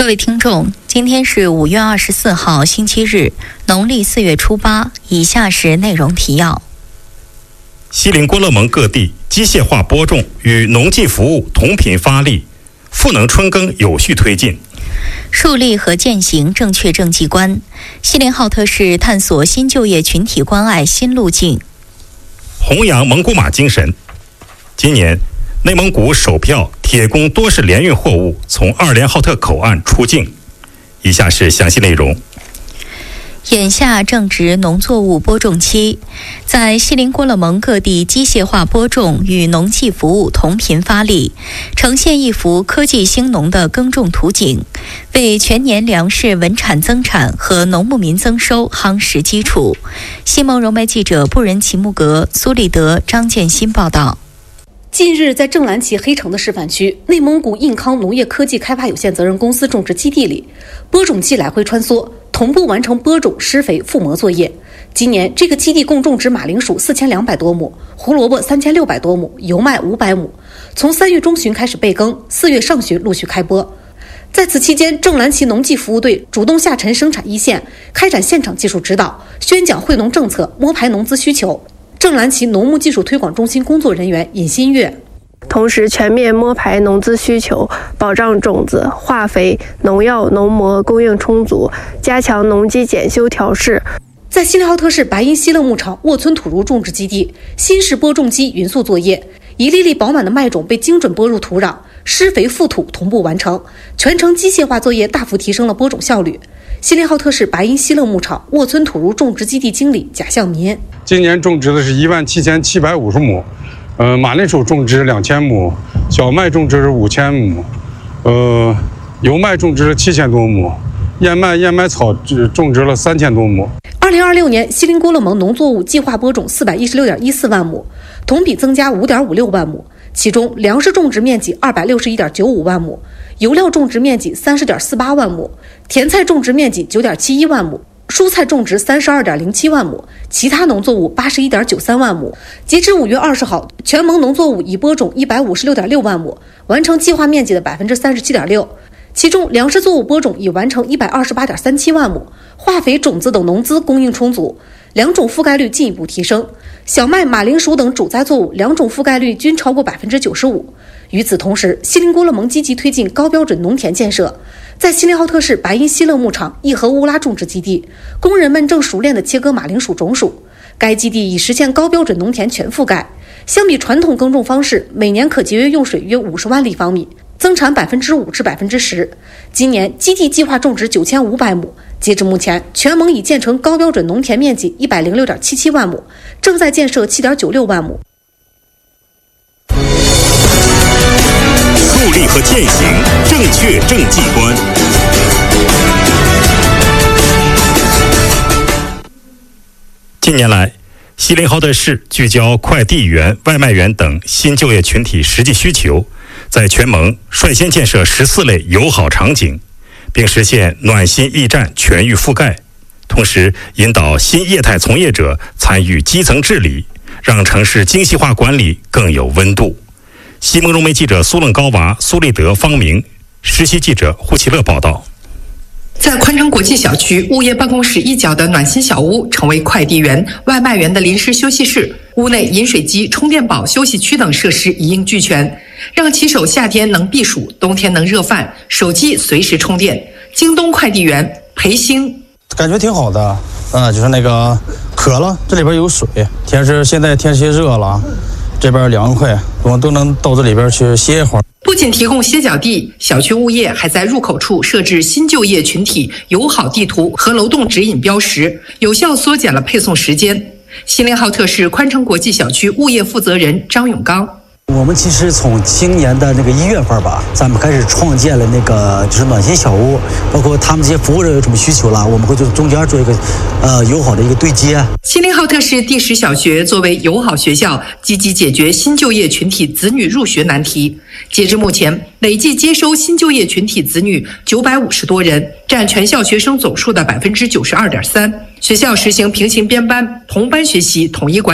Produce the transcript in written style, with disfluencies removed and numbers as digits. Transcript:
各位听众，今天是5月24号星期日，农历4月初8。以下是内容提要。 锡林郭勒盟各地机械化播种与农技服务同频发力，赋能春耕有序推进。 树立和践行正确政绩观，锡林浩特市探索新就业群体关爱新路径。 弘扬蒙古马精神。今年内蒙古首票铁工多式联运货物从2连浩特口岸出境。以下是详细内容。 眼下正值农作物播种期，在锡林郭勒盟各地机械化播种与农技服务同频发力，呈现一幅科技兴农的耕种图景，为全年粮食稳产增产和农牧民增收夯实基础。新盟融媒记者布仁齐木格、苏立德、张建新报道。 近日，在正蓝旗黑城的示范区，内蒙古印康农业科技开发有限责任公司种植基地里，播种机来回穿梭，同步完成播种、施肥、覆膜作业。今年这个基地共种植马铃薯4200多亩，胡萝卜3600多亩，油麦500亩。从3月中旬开始备耕，4月上旬陆续开播。在此期间，正蓝旗农技服务队主动下沉生产一线，开展现场技术指导，宣讲惠农政策，摸排农资需求。正蓝旗农牧技术推广中心工作人员尹新月， 同时全面摸排农资需求，保障种子、化肥、农药、农膜供应充足，加强农机检修调试。 在锡林浩特市白银西勒牧场沃村土茹种植基地，新式播种机匀速作业，一粒粒饱满的麦种被精准播入土壤，施肥覆土同步完成，全程机械化作业大幅提升了播种效率。锡林浩特市白银西勒牧场沃村土茹种植基地经理贾向民， 今年种植的是17750亩，马铃薯种植2000亩，小麦种植5000亩，油麦种植了7000多亩，燕麦草种植了3000多亩。 2026年，锡林郭勒盟农作物计划播种416.14万亩，同比增加5.56万亩。其中，粮食种植面积261.95万亩，油料种植面积30.48万亩，甜菜种植面积9.71万亩，蔬菜种植32.07万亩，其他农作物81.93万亩。截至5月20号，全盟农作物已播种156.6万亩，完成计划面积的37.6%。其中，粮食作物播种已完成128.37万亩，化肥、种子等农资供应充足，良种覆盖率进一步提升。小麦、马铃薯等主栽作物良种覆盖率均超过95%。与此同时，锡林郭勒盟积极推进高标准农田建设。在锡林浩特市白银西勒牧场伊河乌拉种植基地，工人们正熟练地切割马铃薯种薯。该基地已实现高标准农田全覆盖。相比传统耕种方式，每年可节约用水约50万立方米，增产5%至10%。今年基地计划种植9500亩，截至目前，全盟已建成高标准农田面积106.77万亩，正在建设7.96万亩。 树立和践行正确政绩观。近年来，锡林浩特市聚焦快递员、外卖员等新就业群体实际需求，在全盟率先建设14类友好场景，并实现暖心驿站全域覆盖，同时引导新业态从业者参与基层治理，让城市精细化管理更有温度。新盟融媒记者苏楞高娃、苏立德、方明，实习记者胡其乐报道。 在宽城国际小区物业办公室一角的暖心小屋，成为快递员、外卖员的临时休息室。屋内饮水机、充电宝、休息区等设施一应俱全，让骑手夏天能避暑，冬天能热饭，手机随时充电。京东快递员裴兴， 感觉挺好的，就是那个渴了，这里边有水。现在天气热了，这边凉快，我们都能到这里边去歇一会儿。 不仅提供歇脚地，小区物业还在入口处设置新就业群体友好地图和楼栋指引标识，有效缩减了配送时间。锡林浩特市宽城国际小区物业负责人张永刚， 我们其实从今年的那个1月份吧，咱们开始创建了那个就是暖心小屋，包括他们这些服务人有什么需求了，我们会就中间做一个友好的一个对接。 锡林浩特市第10小学作为友好学校，积极解决新就业群体子女入学难题。截至目前，累计接收新就业群体子女950多人，占全校学生总数的92.3%。学校实行平行编班、同班学习、统一管理。